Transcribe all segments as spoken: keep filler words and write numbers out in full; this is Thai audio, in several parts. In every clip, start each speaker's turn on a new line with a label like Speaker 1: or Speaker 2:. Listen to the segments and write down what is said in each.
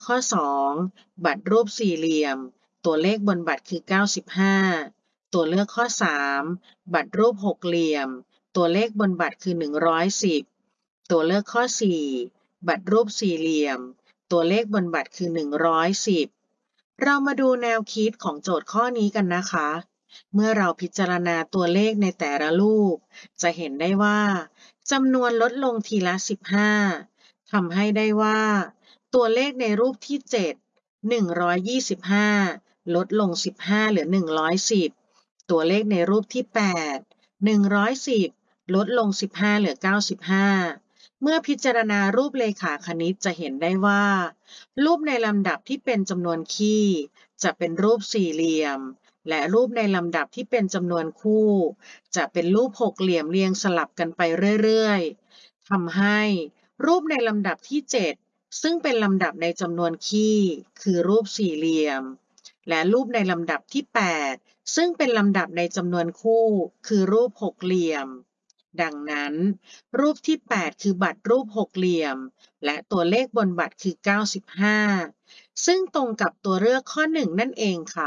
Speaker 1: ข้อ สอง บัตรรูปสี่เหลี่ยมตัวเลขบนบัตรคือเก้าสิบห้าตัวเลือกข้อ สาม บัตรรูปหกเหลี่ยมตัวเลขบนบัตรคือหนึ่งร้อยสิบตัวเลือกข้อ สี่ บัตรรูปสี่เหลี่ยมตัวเลขบนบัตรคือหนึ่งร้อยสิบเรามาดูแนวคิดของโจทย์ข้อนี้กันนะคะเมื่อเราพิจารณาตัวเลขในแต่ละรูปจะเห็นได้ว่าจำนวนลดลงทีละสิบห้าทำให้ได้ว่าตัวเลขในรูปที่เจ็ด หนึ่งร้อยยี่สิบห้าลดลงสิบห้าเหลือหนึ่งร้อยสิบตัวเลขในรูปที่แปด หนึ่งร้อยสิบลดลงสิบห้าเหลือเก้าสิบห้าเมื่อพิจารณารูปเลขาคณิตจะเห็นได้ว่ารูปในลำดับที่เป็นจำนวนคี่จะเป็นรูปสี่เหลี่ยมและรูปในลำดับที่เป็นจำนวนคู่จะเป็นรูปหกเหลี่ยมเรียงสลับกันไปเรื่อยๆทำให้รูปในลำดับที่เจ็ดซึ่งเป็นลำดับในจำนวนคี่คือรูปสี่เหลี่ยมและรูปในลำดับที่แปดซึ่งเป็นลำดับในจำนวนคู่คือรูปหกเหลี่ยมดังนั้นรูปที่แปดคือบัตรรูปหกเหลี่ยมและตัวเลขบนบัตรคือเก้าสิบห้าซึ่งตรงกับตัวเลือกข้อหนึ่งนั่นเองค่ะ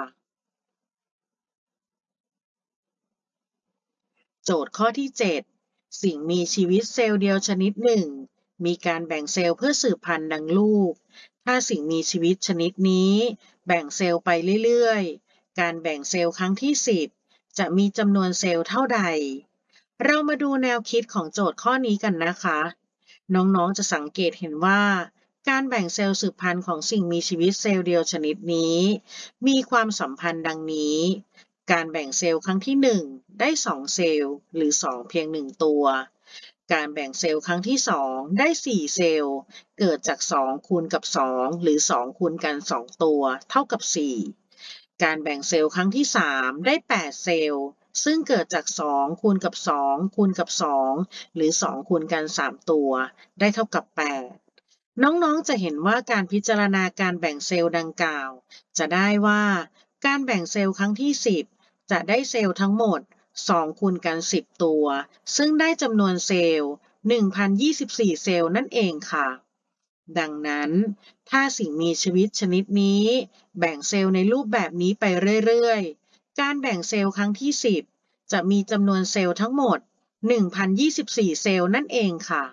Speaker 1: โจทย์ข้อที่เจ็ดสิ่งมีชีวิตเซลล์เดียวชนิดหนึ่งมีการแบ่งเซลล์เพื่อสืบพันธุ์ดังรูปถ้าสิ่งมีชีวิตชนิดนี้แบ่งเซลล์ไปเรื่อยๆการแบ่งเซลล์ครั้งที่สิบจะมีจำนวนเซลล์เท่าใดเรามาดูแนวคิดของโจทย์ข้อนี้กันนะคะน้องๆจะสังเกตเห็นว่าการแบ่งเซลล์สืบพันธุ์ของสิ่งมีชีวิตเซลล์เดียวชนิดนี้มีความสัมพันธ์ดังนี้การแบ่งเซลล์ครั้งที่หนึ่งได้สองเซลล์หรือสองเพียงหนึ่งตัวการแบ่งเซลล์ครั้งที่สองได้สี่เซลล์เกิดจากสองคูณกับสองหรือสองคูณกันสองตัวเท่ากับสี่การแบ่งเซลล์ครั้งที่สามได้แปดเซลล์ซึ่งเกิดจากสองคูณกับสองคูณกับสองหรือสองคูณกันสามตัวได้เท่ากับแปดน้องๆจะเห็นว่าการพิจารณาการแบ่งเซลล์ดังกล่าวจะได้ว่าการแบ่งเซลล์ครั้งที่สิบจะได้เซลล์ทั้งหมดสองคูณกันสิบตัวซึ่งได้จำนวนเซลล์ หนึ่งพันยี่สิบสี่ เซลล์นั่นเองค่ะดังนั้นถ้าสิ่งมีชีวิตชนิดนี้แบ่งเซลล์ในรูปแบบนี้ไปเรื่อยๆการแบ่งเซลล์ครั้งที่สิบจะมีจำนวนเซลล์ทั้งหมด หนึ่งพันยี่สิบสี่ เซลล์นั่นเองค่ะ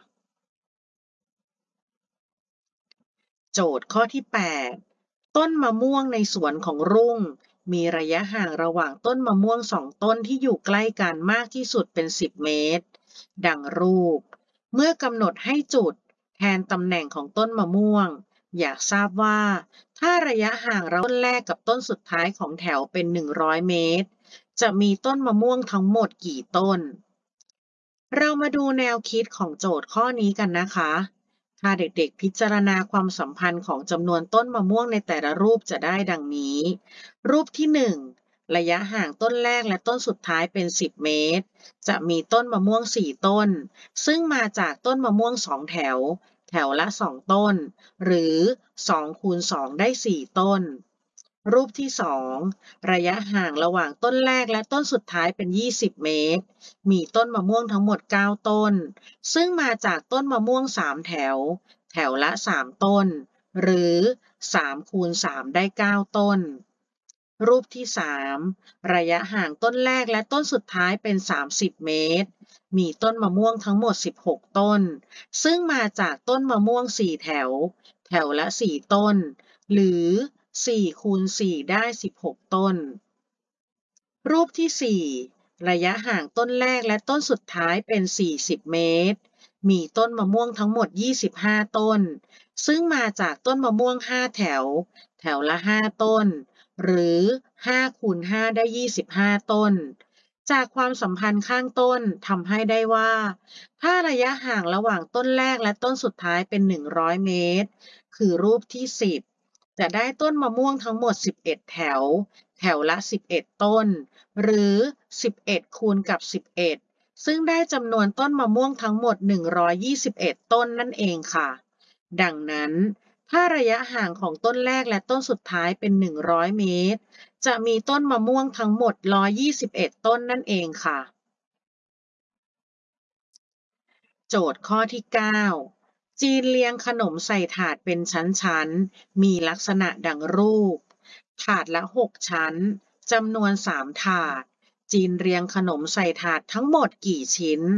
Speaker 1: โจทย์ข้อที่แปดต้นมะม่วงในสวนของรุ่งมีระยะห่างระหว่างต้นมะม่วงสองต้นที่อยู่ใกล้กันมากที่สุดเป็นสิบเมตรดังรูปเมื่อกำหนดให้จุดแทนตำแหน่งของต้นมะม่วงอยากทราบว่าถ้าระยะห่างระหว่างต้นแรกกับต้นสุดท้ายของแถวเป็นหนึ่งร้อยเมตรจะมีต้นมะม่วงทั้งหมดกี่ต้นเรามาดูแนวคิดของโจทย์ข้อนี้กันนะคะถ้าเด็กๆพิจารณาความสัมพันธ์ของจำนวนต้นมะม่วงในแต่ละรูปจะได้ดังนี้รูปที่หนึ่งระยะห่างต้นแรกและต้นสุดท้ายเป็นสิบเมตรจะมีต้นมะม่วงสี่ต้นซึ่งมาจากต้นมะม่วงสองแถวแถวละสองต้นหรือสองคูณสองได้สี่ต้นรูปที่สองระยะห่างระหว่างต้นแรกและต้นสุดท้ายเป็นยี่สิบเมตรมีต้นมะม่วงทั้งหมดเก้าต้นซึ่งมาจากต้นมะม่วงสามแถวแถวละสามต้นหรือสามคูณสามได้เก้าต้นรูปที่สามระยะห่างต้นแรกและต้นสุดท้ายเป็นสามสิบเมตรมีต้นมะม่วงทั้งหมดสิบหกต้นซึ่งมาจากต้นมะม่วงสี่แถวแถวละสี่ต้นหรือสี่คูณสี่ได้สิบหกต้นรูปที่สี่ระยะห่างต้นแรกและต้นสุดท้ายเป็นสี่สิบเมตรมีต้นมะม่วงทั้งหมดยี่สิบห้าต้นซึ่งมาจากต้นมะม่วงห้าแถวแถวละห้าต้นหรือห้าคูณห้าได้ยี่สิบห้าต้นจากความสัมพันธ์ข้างต้นทำให้ได้ว่าถ้าระยะห่างระหว่างต้นแรกและต้นสุดท้ายเป็นหนึ่งร้อยเมตรคือรูปที่สิบจะได้ต้นมะม่วงทั้งหมดสิบเอ็ดแถวแถวละสิบเอ็ดต้นหรือสิบเอ็ดคูณกับสิบเอ็ดซึ่งได้จำนวนต้นมะม่วงทั้งหมดหนึ่งร้อยยี่สิบเอ็ดต้นนั่นเองค่ะดังนั้นถ้าระยะห่างของต้นแรกและต้นสุดท้ายเป็นหนึ่งร้อยเมตรจะมีต้นมะม่วงทั้งหมดหนึ่งร้อยยี่สิบเอ็ดต้นนั่นเองค่ะโจทย์ข้อที่เก้าจีนเรียงขนมใส่ถาดเป็นชั้นๆมีลักษณะดังรูปถาดละหกชั้นจำนวนสามถาดจีนเรียงขนมใส่ถาดทั้งหมดกี่ชิ้น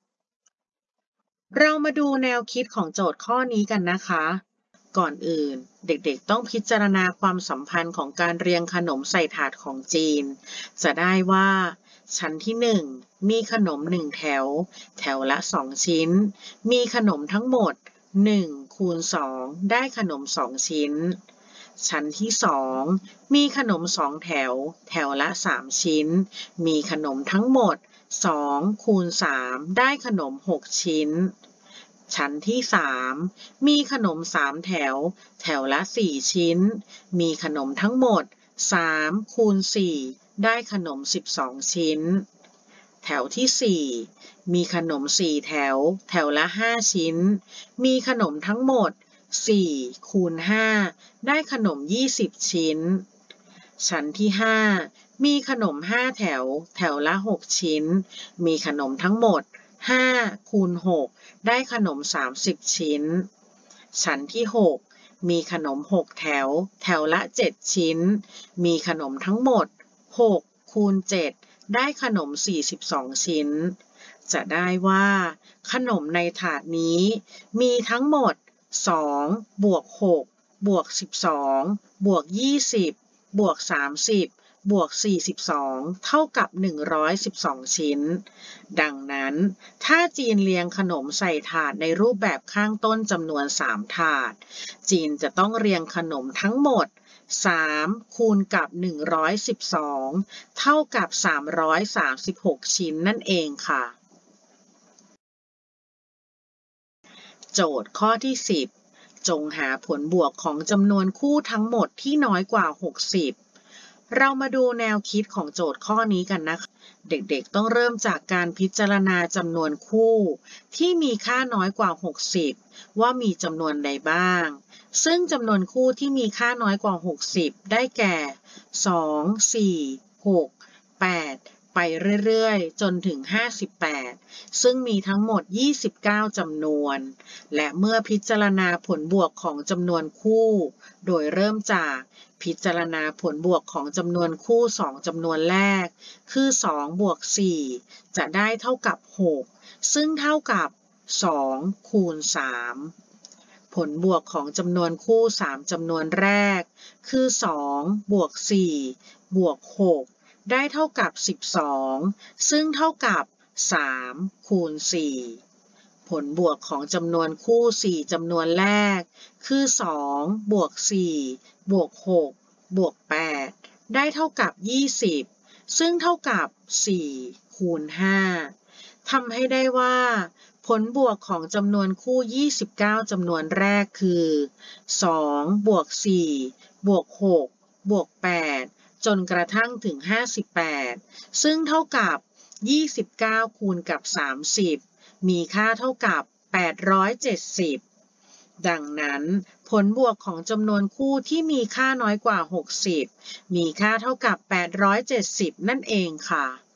Speaker 1: เรามาดูแนวคิดของโจทย์ข้อนี้กันนะคะ ก่อนอื่นเด็กๆต้องพิจารณาความสัมพันธ์ของการเรียงขนมใส่ถาดของจีนจะได้ว่าชั้นที่หนึ่งมีขนมหนึ่งแถวแถวละสองชิ้นมีขนมทั้งหมดหนึ่งคูณสองได้ขนมสองชิ้นชั้นที่สองมีขนมสองแถวแถวละสามชิ้นมีขนมทั้งหมดสองคูณสามได้ขนมหกชิ้นชั้นที่สามมีขนมสามแถวแถวละสี่ชิ้นมีขนมทั้งหมดสามคูณสี่ได้ขนมสิบสองชิ้นแถวที่สี่มีขนมสี่แถวแถวละห้าชิ้นมีขนมทั้งหมดสี่คูณห้าได้ขนมยี่สิบชิ้นชั้นที่ห้ามีขนมห้าแถวแถวละหกชิ้นมีขนมทั้งหมดห้าคูณหกได้ขนมสามสิบชิ้นชั้นที่หกมีขนมหกแถวแถวละเจ็ดชิ้นมีขนมทั้งหมดหกคูณเจ็ดได้ขนมสี่สิบสองชิ้นจะได้ว่าขนมในถาดนี้มีทั้งหมดสองบวกหกบวกสิบสองบวกยี่สิบบวกสามสิบบวกสี่สิบสองเท่ากับหนึ่งร้อยสิบสองชิ้นดังนั้นถ้าจีนเรียงขนมใส่ถาดในรูปแบบข้างต้นจำนวนสามถาดจีนจะต้องเรียงขนมทั้งหมดสามคูณกับหนึ่งร้อยสิบสองเท่ากับสามร้อยสามสิบหกชิ้นนั่นเองค่ะโจทย์ข้อที่สิบจงหาผลบวกของจำนวนคู่ทั้งหมดที่น้อยกว่าหกสิบเรามาดูแนวคิดของโจทย์ข้อนี้กันนะคะเด็กๆต้องเริ่มจากการพิจารณาจำนวนคู่ที่มีค่าน้อยกว่าหกสิบว่ามีจำนวนใดบ้างซึ่งจำนวนคู่ที่มีค่าน้อยกว่าหกสิบได้แก่สอง สี่ หก แปดไปเรื่อยๆจนถึงห้าสิบแปดซึ่งมีทั้งหมดยี่สิบเก้าจำนวนและเมื่อพิจารณาผลบวกของจำนวนคู่โดยเริ่มจากพิจารณาผลบวกของจำนวนคู่สองจำนวนแรกคือสองบวกสี่จะได้เท่ากับหกซึ่งเท่ากับสองคูณสามผลบวกของจำนวนคู่สามจำนวนแรกคือสองบวกสี่บวกหกได้เท่ากับสิบสองซึ่งเท่ากับสามคูณสี่ผลบวกของจำนวนคู่สี่จำนวนแรกคือสองบวกสี่บวกหกบวกแปดได้เท่ากับยี่สิบซึ่งเท่ากับสี่คูณห้าทำให้ได้ว่าผลบวกของจำนวนคู่ยี่สิบเก้าจำนวนแรกคือสองบวกสี่บวกหกบวกแปดจนกระทั่งถึงห้าสิบแปดซึ่งเท่ากับยี่สิบเก้าคูณกับสามสิบมีค่าเท่ากับแปดร้อยเจ็ดสิบดังนั้นผลบวกของจำนวนคู่ที่มีค่าน้อยกว่าหกสิบมีค่าเท่ากับแปดร้อยเจ็ดสิบนั่นเองค่ะ